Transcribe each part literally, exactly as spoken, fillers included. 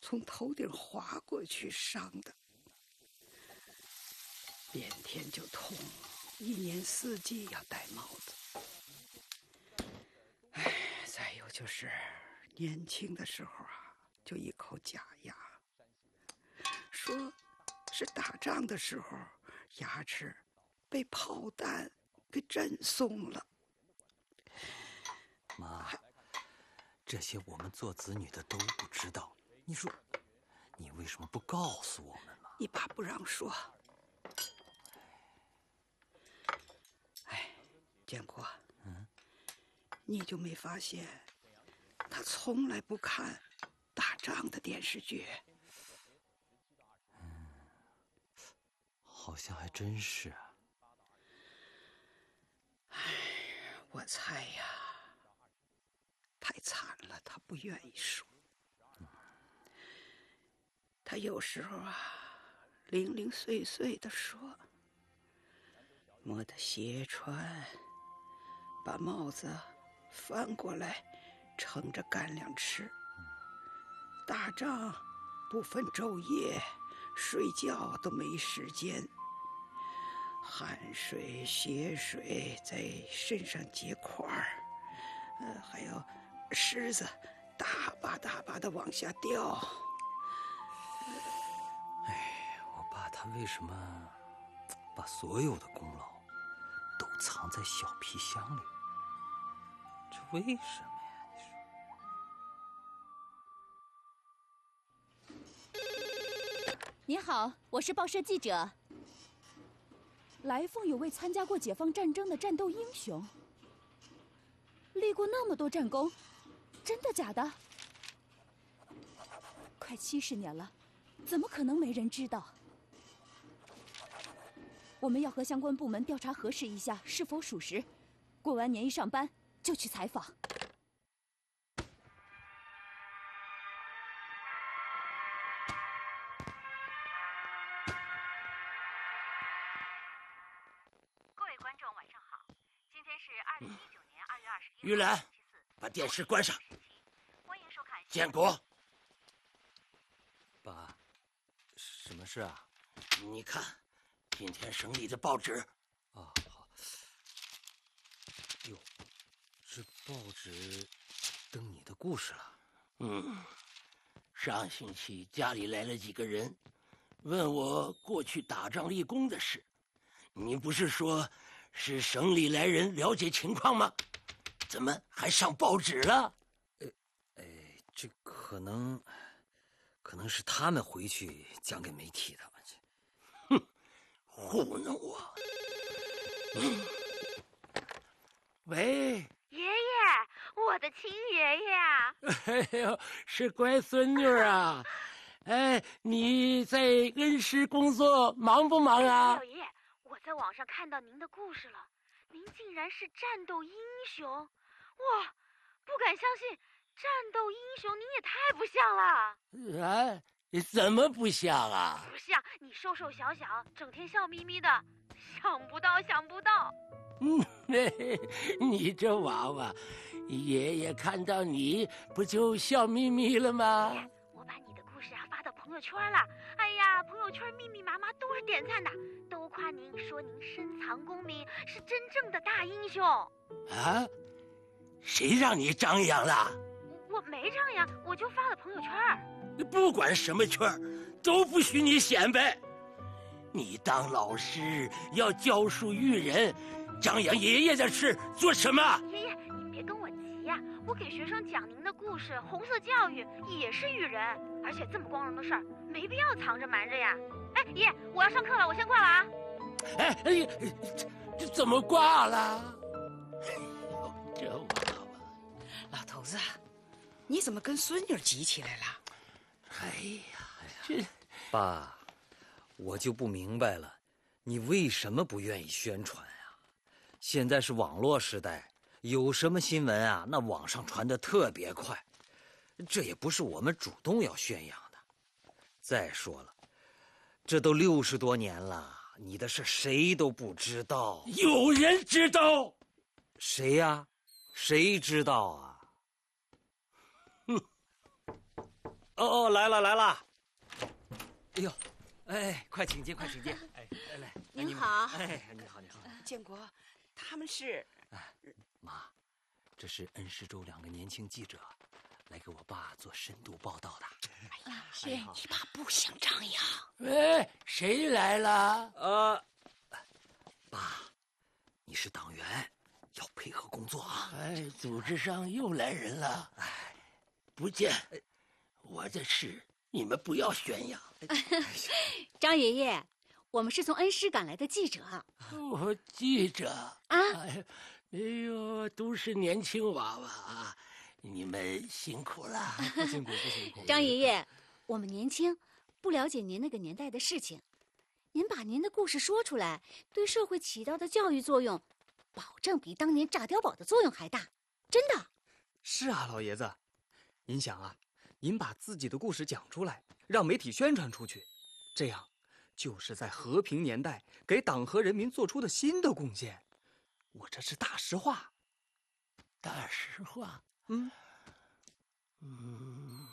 从头顶滑过去伤的，变天就痛，一年四季要戴帽子。哎，再有就是年轻的时候啊，就一口假牙，说是打仗的时候牙齿被炮弹给震松了。 妈，这些我们做子女的都不知道，你说你为什么不告诉我们嘛？ 你爸不让说。哎，建国，嗯，你就没发现他从来不看打仗的电视剧？ 嗯，好像还真是啊。 哎，我猜呀，太惨了，他不愿意说。他有时候啊，零零碎碎的说，摸得鞋穿，把帽子翻过来盛着干粮吃。打仗不分昼夜，睡觉都没时间，汗水血水在身上结块儿，呃，还有虱子大把大把的往下掉。 哎，我爸他为什么把所有的功劳都藏在小皮箱里？这为什么呀？你说。 你好，我是报社记者。来凤有位参加过解放战争的战斗英雄，立过那么多战功，真的假的？快七十年了，怎么可能没人知道？我们要和相关部门调查核实一下是否属实。过完年一上班就去采访。 各位观众晚上好，今天是二零一九年二月二十一玉兰，把电视关上。 欢迎收看。 建国， 爸，什么事啊？ 你看，今天省里的报纸。 啊，好。哟，这报纸登你的故事了。 嗯，上星期家里来了几个人，问我过去打仗立功的事。你不是说是省里来人了解情况吗？怎么还上报纸了？ 呃，哎，这可能，可能是他们回去讲给媒体的。 哼，糊弄我！嗯，喂， 爷爷，我的亲爷爷啊！ 哎呦，是乖孙女啊！哎，你在恩施工作忙不忙啊？ 老爷爷，我在网上看到您的故事了，您竟然是战斗英雄！哇，不敢相信，战斗英雄您也太不像了。 啊，怎么不像啊？ 不像，你瘦瘦小小，整天笑眯眯的，想不到，想不到。 嗯，你这娃娃，爷爷看到你不就笑眯眯了吗？ 爷爷，我把你的故事啊发到朋友圈了，哎呀，朋友圈密密麻麻都是点赞的，都夸您，说您深藏功名，是真正的大英雄。 啊？谁让你张扬了？ 我没张扬，我就发了朋友圈。 不管什么圈，都不许你显摆。你当老师要教书育人，张扬爷爷的事做什么？ 爷爷，您别跟我急呀、啊，我给学生讲您的故事，红色教育也是育人，而且这么光荣的事儿，没必要藏着瞒着呀。哎，爷爷，我要上课了，我先挂了啊。 哎哎呀，这这怎么挂了？哎呦，这娃娃！ 老头子，你怎么跟孙女急起来了？ 哎呀，这爸，我就不明白了，你为什么不愿意宣传啊？现在是网络时代，有什么新闻啊，那网上传得特别快，这也不是我们主动要宣扬的。再说了，这都六十多年了，你的事谁都不知道。 有人知道？ 谁呀？谁知道啊？ 哼！ 哦哦，来了来了！哎呦，哎，快请进，快请进！哎，来来， 您好。 哎，你好你好。 建国，他们是…… 哎，妈，这是恩施州两个年轻记者，来给我爸做深度报道的。 哎呀，是你爸不想张扬。 喂，谁来了？ 呃，爸，你是党员，要配合工作啊。 哎，组织上又来人了。哎，不见，我的事你们不要宣扬。 张爷爷，我们是从恩施赶来的记者。 哦，记者啊！ 哎，哎呦，都是年轻娃娃啊，你们辛苦了。 不辛苦不辛苦。 张爷爷，我们年轻，不了解您那个年代的事情，您把您的故事说出来，对社会起到的教育作用，保证比当年炸碉堡的作用还大，真的。 是啊，老爷子，您想啊，您把自己的故事讲出来，让媒体宣传出去，这样就是在和平年代给党和人民做出的新的贡献。我这是大实话。 大实话。 嗯嗯，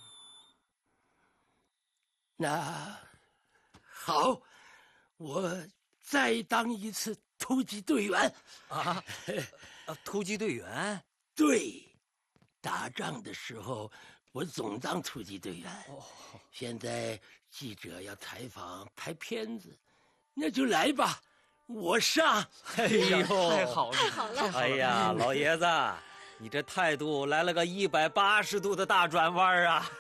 那好，我再当一次突击队员。 啊，啊，突击队员？ 对，打仗的时候我总当突击队员。 哦， 现在记者要采访拍片子，那就来吧，我上。 哎呦， 太好了， 太好了！ 哎呀，老爷子，你这态度来了个一百八十度的大转弯啊！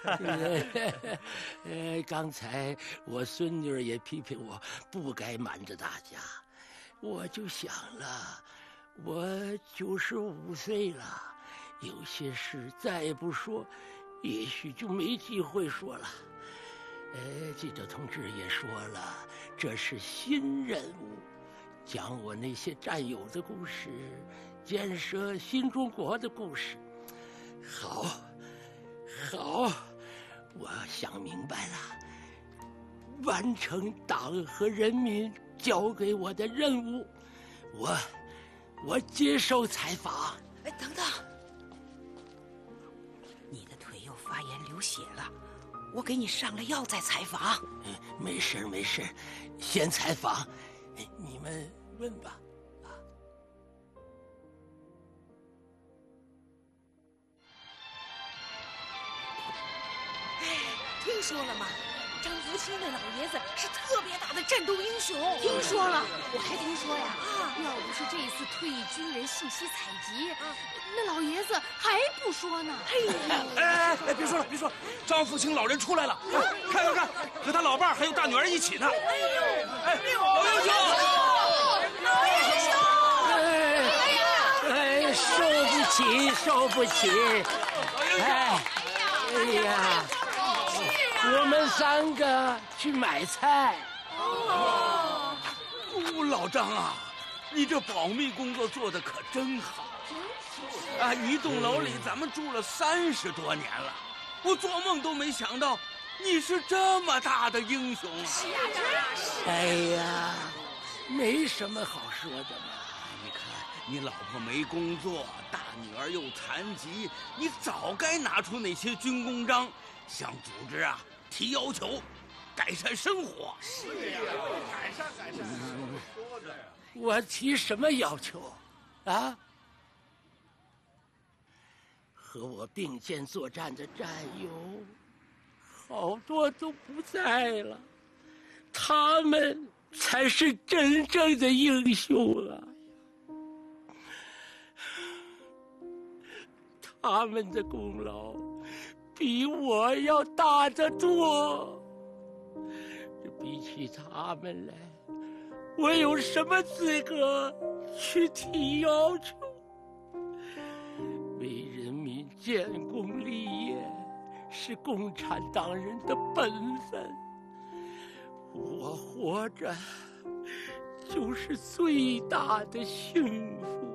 呃，刚才我孙女儿也批评我不该瞒着大家，我就想了，我九十五岁了，有些事再也不说，也许就没机会说了。呃，记者同志也说了，这是新任务，讲我那些战友的故事，建设新中国的故事。好，好，我想明白了，完成党和人民交给我的任务，我，我接受采访。 哎，等等，你的腿又发炎流血了，我给你上了药再采访。 嗯，没事没事，先采访，你们问吧。 听说了吗？张福清那老爷子是特别大的战斗英雄。 听说了，我还听说呀，啊，要不是这一次退役军人信息采集，啊，那老爷子还不说呢。 嘿， 哎哎哎，别说了别说了，张福清老人出来了，看看看，和他老伴儿还有大女儿一起呢。哎呦，哎，老英雄， 老英雄， 哎哎，受不起，受不起，哎，哎呀。我们三个去买菜。 哦，老张啊，你这保密工作做得可真好。啊，一栋楼里咱们住了三十多年了，我做梦都没想到你是这么大的英雄啊！ 是啊，真是。 哎呀，没什么好说的嘛。 你看，你老婆没工作，大女儿又残疾，你早该拿出那些军功章，向组织啊提要求，改善生活。 是呀，改善改善。说着呀， 我提什么要求啊？和我并肩作战的战友，好多都不在了，他们才是真正的英雄啊！他们的功劳比我要大得多。比起他们来，我有什么资格去提要求？为人民建功立业是共产党人的本分，我活着就是最大的幸福。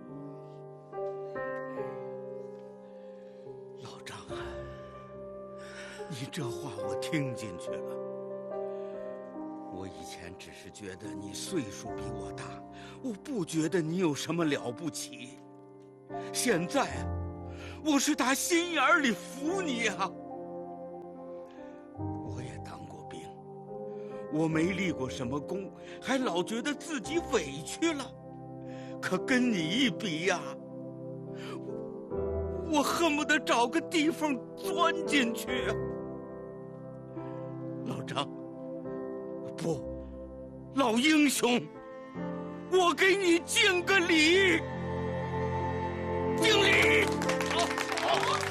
老张啊，你这话我听进去了。我以前只是觉得你岁数比我大，我不觉得你有什么了不起。现在，我是打心眼里服你啊！ 我没立过什么功，还老觉得自己委屈了。可跟你一比呀，我恨不得找个地缝钻进去啊！老张，不，老英雄，我给你敬个礼，敬礼！好，好。